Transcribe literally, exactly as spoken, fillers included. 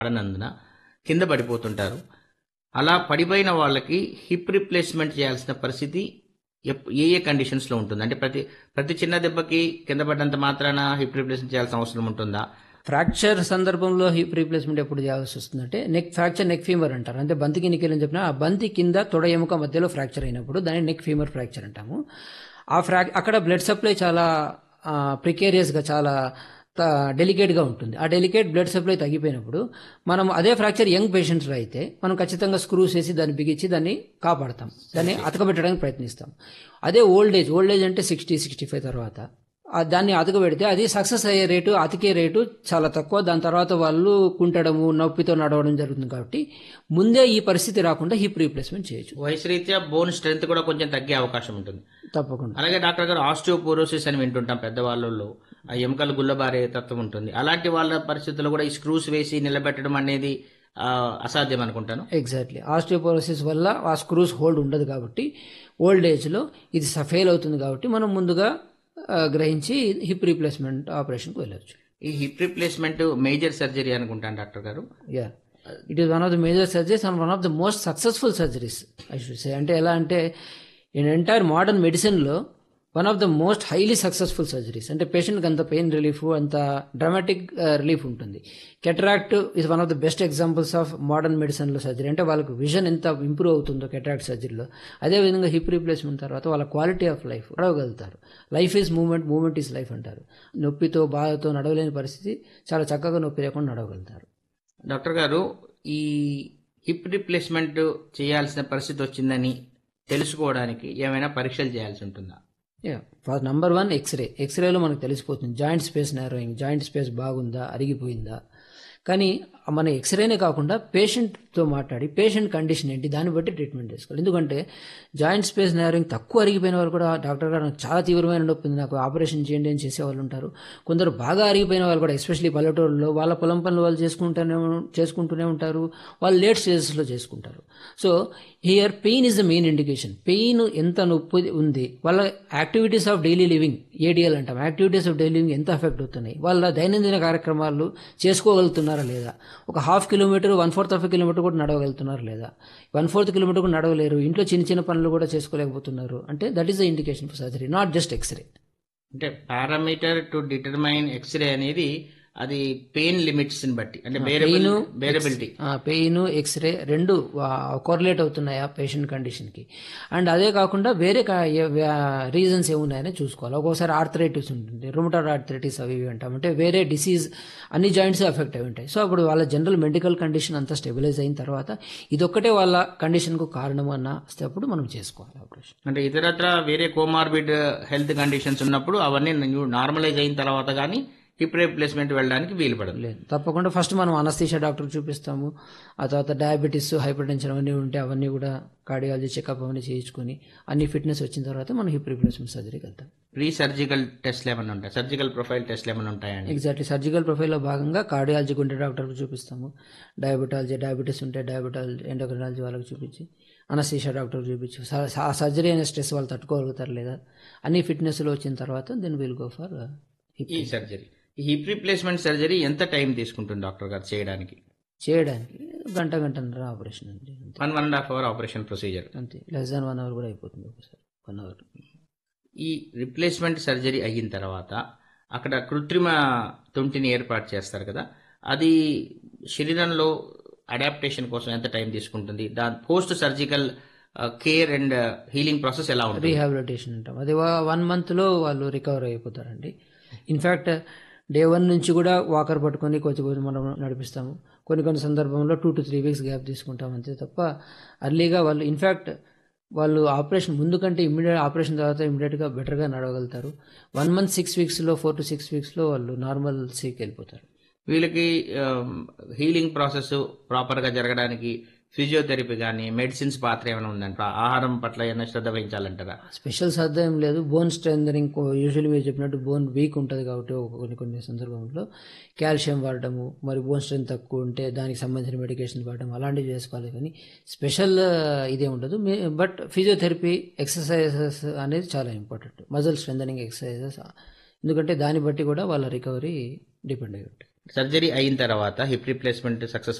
పడనందున కింద పడిపోతుంటారు. అలా పడిపోయిన వాళ్ళకి హిప్ రిప్లేస్మెంట్ చేయాల్సిన పరిస్థితి ఎప్ ఏ ఏ కండిషన్స్‌లో ఉంటుంది? అంటే ప్రతి ప్రతి చిన్న దెబ్బకి కింద పడ్డంత మాత్రాన హిప్ రిప్లేస్మెంట్ చేయాల్సిన అవసరం ఉంటుందా? ఫ్రాక్చర్ సందర్భంలో హిప్ రీప్లేస్మెంట్ ఎప్పుడు చేయాల్సి వస్తుందంటే నెక్ ఫ్రాక్చర్, నెక్ ఫీమర్ అంటారు. అంటే బంతికి నికేల్ అని చెప్పిన ఆ బంతి కింద తొడ ఎముక మధ్యలో ఫ్రాక్చర్ అయినప్పుడు దాన్ని నెక్ ఫీమర్ ఫ్రాక్చర్ అంటాము. ఆ ఫ్రాక్ అక్కడ బ్లడ్ సప్లై చాలా ప్రికేరియస్గా, చాలా డెలికేట్గా ఉంటుంది. ఆ డెలికేట్ బ్లడ్ సప్లై తగ్గిపోయినప్పుడు మనం అదే ఫ్రాక్చర్ యంగ్ పేషెంట్స్లో అయితే మనం ఖచ్చితంగా స్క్రూస్ వేసి దాన్ని బిగించి దాన్ని కాపాడతాం, దాన్ని అతకబెట్టడానికి ప్రయత్నిస్తాం. అదే ఓల్డ్ ఏజ్ ఓల్డ్ ఏజ్ అంటే సిక్స్టీ సిక్స్టీ ఫైవ్ తర్వాత దాన్ని అతకబెడితే అది సక్సెస్ అయ్యే రేటు, అతికే రేటు చాలా తక్కువ. దాని తర్వాత వాళ్ళు కుంటడము, నొప్పితో నడవడం జరుగుతుంది. కాబట్టి ముందే ఈ పరిస్థితి రాకుండా హిప్ రీప్లేస్మెంట్ చేయొచ్చు. వయసు రీత్యా బోన్ స్ట్రెంత్ కూడా కొంచెం తగ్గే అవకాశం ఉంటుంది. తప్పకుండా. అలాగే డాక్టర్ గారు ఆస్టియోపోరోసిస్ అని వింటుంటాం పెద్దవాళ్ళలో, ఆ ఎముకలు గుల్లబారే తత్వం ఉంటుంది. అలాంటి వాళ్ళ పరిస్థితుల్లో కూడా ఈ స్క్రూస్ వేసి నిలబెట్టడం అనేది అసాధ్యం అనుకుంటాను. ఎగ్జాక్ట్లీ. ఆస్టియోపోరోసిస్ వల్ల ఆ స్క్రూస్ హోల్డ్ ఉండదు కాబట్టి ఓల్డ్ ఏజ్లో ఇది ఫెయిల్ అవుతుంది. కాబట్టి మనం ముందుగా గ్రహించి హిప్ రీప్లేస్మెంట్ ఆపరేషన్కి వెళ్ళవచ్చు. ఈ హిప్ రీప్లేస్మెంట్ మేజర్ సర్జరీ అనుకుంటాను డాక్టర్ గారు. Yeah, it is one of the major surgeries and one of the most successful surgeries I should say. అంటే ఎలా అంటే ఇన్ ఎంటైర్ మోడర్న్ మెడిసిన్లో one of the most highly successful surgeries. అంటే పేషెంట్కి అంత pain relief, అంత dramatic relief ఉంటుంది. Cataract is one of the best examples of modern మెడిసిన్లో సర్జరీ. అంటే వాళ్ళకు విజన్ ఎంత ఇంప్రూవ్ అవుతుందో కెటరాక్ట్ సర్జరీలో, అదేవిధంగా హిప్ రీప్లేస్మెంట్ తర్వాత వాళ్ళ quality of life నడవగలుగుతారు. Life is moment, moment is life అంటారు. నొప్పితో, బాధతో నడవలేని పరిస్థితి చాలా చక్కగా నొప్పి లేకుండా నడవగలుగుతారు. డాక్టర్ గారు, ఈ హిప్ రీప్లేస్మెంట్ చేయాల్సిన పరిస్థితి వచ్చిందని తెలుసుకోవడానికి ఏమైనా పరీక్షలు చేయాల్సి ఉంటుందా? Yeah, for number one x ray. ఎక్స్రేలో మనకు తెలిసిపోతుంది joint space narrowing, joint space బాగుందా, అరిగిపోయిందా. కానీ మన ఎక్స్రేనే కాకుండా పేషెంట్తో మాట్లాడి పేషెంట్ కండిషన్ ఏంటి దాన్ని బట్టి ట్రీట్మెంట్ చేసుకోవాలి. ఎందుకంటే జాయింట్ స్పేస్ నారోయింగ్ తక్కువ అరిగిపోయిన వాళ్ళు కూడా డాక్టర్ గారు నాకు చాలా తీవ్రమైన నొప్పి ఉంది, నాకు ఆపరేషన్ చేయండి అని చేసేవాళ్ళు ఉంటారు. కొందరు బాగా అరిగిపోయిన వాళ్ళు కూడా, ఎస్పెషల్లీ పల్లెటూరులో వాళ్ళ పొలం పనులు వాళ్ళు చేసుకుంటూనే చేసుకుంటూనే ఉంటారు, వాళ్ళు లేట్ స్టేజెస్లో చేసుకుంటారు. So here pain is the main indication. Pain ఎంత నొప్పి ఉంది, వాళ్ళ activities of daily living, ADL అంటాం, యాక్టివిటీస్ ఆఫ్ డైలీ లివింగ్ ఎంత ఎఫెక్ట్ అవుతున్నాయి, వాళ్ళ దైనందిన కార్యక్రమాలు చేసుకోగలుగుతున్నారా లేదా, ఒక half kilometre one fourth half kilometre కూడా నడవగలుగుతున్నారు లేదా, వన్ ఫోర్త్ కిలోమీటర్ కూడా నడవలేరు, ఇంట్లో చిన్న చిన్న పనులు కూడా చేసుకోలేకపోతున్నారు అంటే that is the indication for surgery, not just x ray. అంటే పారామీటర్ టు డిటర్మైన్ ఎక్స్రే అనేది అది పెయిన్ లిమిట్స్ ని బట్టి, అంటే బేరబిలిటీ, పెయిన్ ఎక్స్రే రెండు కోరిలేట్ అవుతున్నాయా పేషెంట్ కండిషన్కి. అండ్ అదే కాకుండా వేరే రీజన్స్ ఏమున్నాయని చూసుకోవాలి. ఒక్కోసారి ఆర్థరైటిస్ ఉంటుంది, రుమటాయిడ్ ఆర్థరైటిస్ అవి ఇవి అంటాం, అంటే వేరే డిసీజ్ అన్ని జాయింట్స్ ఎఫెక్ట్ అయి ఉంటాయి. సో అప్పుడు వాళ్ళ జనరల్ మెడికల్ కండిషన్ అంతా స్టెబిలైజ్ అయిన తర్వాత ఇదొక్కటే వాళ్ళ కండిషన్కు కారణం అన్న అప్పుడు మనం చేసుకోవాలి ఆపరేషన్. అంటే ఇతరత్ర వేరే కోమార్బిడ్ హెల్త్ కండిషన్స్ ఉన్నప్పుడు అవన్నీ నార్మలైజ్ అయిన తర్వాత కానీ హిప్ రీప్లేస్మెంట్ వెళ్ళడానికి వీలు పడదు. లేదు, తప్పకుండా ఫస్ట్ మనం అనస్థీషియా డాక్టర్ చూపిస్తాము. ఆ తర్వాత డయాబెటీస్, హైపర్ టెన్షన్ అవన్నీ ఉంటే అవన్నీ కూడా కార్డియాలజీ చెకప్ అవన్నీ చేయించుకొని అన్ని ఫిట్నెస్ వచ్చిన తర్వాత మనం హిప్ రీప్లేస్మెంట్ సర్జరీకి వెళ్తాం. ప్రీ సర్జికల్ టెస్ట్లు ఏమైనా ఉంటాయి, సర్జికల్ ప్రొఫైల్ టెస్ట్లు ఏమైనా ఉంటాయండి? ఎగ్జాక్ట్లీ, సర్జికల్ ప్రొఫైల్లో భాగంగా కార్డియాలజీ గుండె డాక్టర్కి చూపిస్తాము, డయాబెటాలజీ డయాబెటీస్ ఉంటే డయాబెటాలజీ ఎండోక్రైనాలజీ వాళ్ళకి చూపించి, అనస్థీషియా డాక్టర్కి చూపించి ఆ సర్జరీ అనే స్ట్రెస్ వాళ్ళు తట్టుకోగలుగుతారు లేదా అన్ని ఫిట్నెస్లో వచ్చిన తర్వాత దెన్ విల్ గో ఫర్ ఈ సర్జరీ. ఈ హిప్ రీప్లేస్మెంట్ సర్జరీ ఎంత టైం తీసుకుంటుంది డాక్టర్ గారు చేయడానికి? చేయడానికి గంట గంటన్నర ఆపరేషన్ అండి, one one and half hour operation procedure అంతే, లెస్ దాన్ వన్ అవర్ కూడా అయిపోతుంది ఒకసారి, వన్ అవర్. ఈ రిప్లేస్మెంట్ సర్జరీ అయిన తర్వాత అక్కడ కృత్రిమ తుంటిని ఏర్పాటు చేస్తారు కదా, అది శరీరంలో అడాప్టేషన్ కోసం ఎంత టైం తీసుకుంటుంది? దాని post surgical care and healing process ఎలా ఉంటుంది? రీహాబిలిటేషన్ అంటాం, అది వన్ మంత్లో వాళ్ళు రికవర్ అయిపోతారండి. ఇన్ఫ్యాక్ట్ డే వన్ నుంచి కూడా వాకర్ పట్టుకొని కొంచెం కొంచెం మనం నడిపిస్తాము. కొన్ని కొన్ని సందర్భంలో two to three weeks gap తీసుకుంటాం అంతే తప్ప అర్లీగా వాళ్ళు ఇన్ఫ్యాక్ట్ వాళ్ళు ఆపరేషన్ ముందు కంటే ఇమ్మీడియట్ ఆపరేషన్ తర్వాత ఇమ్మీడియట్గా బెటర్గా నడవగలుగుతారు. One month six వీక్స్లో four to six వీక్స్లో వాళ్ళు నార్మల్ సీకి వెళ్ళిపోతారు. వీళ్ళకి హీలింగ్ ప్రాసెస్ ప్రాపర్గా జరగడానికి ఫిజియోథెరపీ కానీ మెడిసిన్స్ పాత్ర ఏమైనా ఉందంట, ఆహారం పట్ల ఏమైనా శ్రద్ధ వహించాలంటారా? స్పెషల్ శ్రద్ధ ఏం లేదు. బోన్ స్ట్రెంథనింగ్ యూజువల్లీ మీరు చెప్పినట్టు బోన్ వీక్ ఉంటుంది కాబట్టి కొన్ని కొన్ని సందర్భంలో కాల్షియం వాడటము, మరి బోన్ స్ట్రెంత్ తక్కువ ఉంటే దానికి సంబంధించిన మెడికేషన్ వాడటం అలాంటివి చేసుకోవాలి. కానీ స్పెషల్ ఇదే ఉండదు. బట్ ఫిజియోథెరపీ ఎక్సర్సైజెస్ అనేది చాలా ఇంపార్టెంట్, మజిల్ స్ట్రెంథనింగ్ ఎక్సర్సైజెస్, ఎందుకంటే దాన్ని బట్టి కూడా వాళ్ళ రికవరీ డిపెండ్ అయి ఉంటుంది. సర్జరీ అయిన తర్వాత హిప్ రీప్లేస్మెంట్ సక్సెస్